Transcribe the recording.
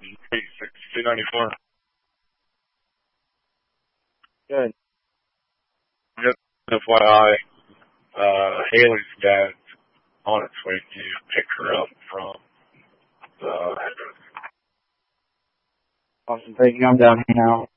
294. Good. Just FYI, Haley's dad's on its way to pick her up from the address. Awesome. Thank you. I'm down here now.